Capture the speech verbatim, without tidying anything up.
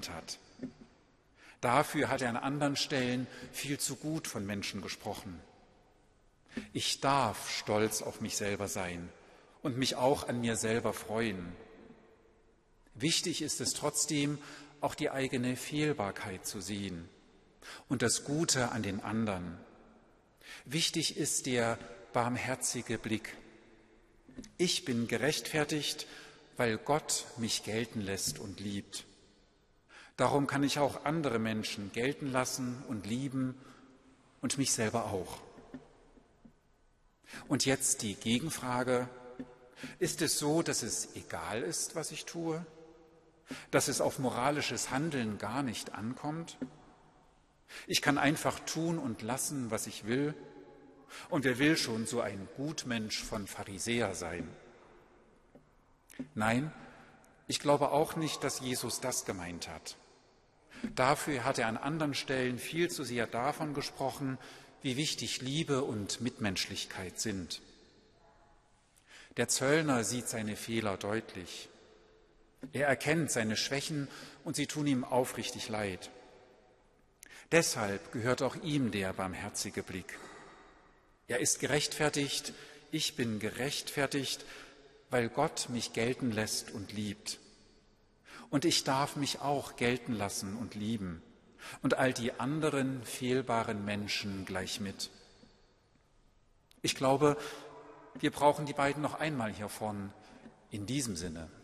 gemeint hat. Dafür hat er an anderen Stellen viel zu gut von Menschen gesprochen. Ich darf stolz auf mich selber sein und mich auch an mir selber freuen. Wichtig ist es trotzdem, auch die eigene Fehlbarkeit zu sehen und das Gute an den anderen. Wichtig ist der barmherzige Blick. Ich bin gerechtfertigt, weil Gott mich gelten lässt und liebt. Darum kann ich auch andere Menschen gelten lassen und lieben und mich selber auch. Und jetzt die Gegenfrage: Ist es so, dass es egal ist, was ich tue? Dass es auf moralisches Handeln gar nicht ankommt? Ich kann einfach tun und lassen, was ich will? Und wer will schon so ein Gutmensch von Pharisäer sein? Nein, ich glaube auch nicht, dass Jesus das gemeint hat. Dafür hat er an anderen Stellen viel zu sehr davon gesprochen, wie wichtig Liebe und Mitmenschlichkeit sind. Der Zöllner sieht seine Fehler deutlich. Er erkennt seine Schwächen und sie tun ihm aufrichtig leid. Deshalb gehört auch ihm der barmherzige Blick. Er ist gerechtfertigt, ich bin gerechtfertigt, weil Gott mich gelten lässt und liebt. Und ich darf mich auch gelten lassen und lieben und all die anderen fehlbaren Menschen gleich mit. Ich glaube, wir brauchen die beiden noch einmal hier vorn in diesem Sinne.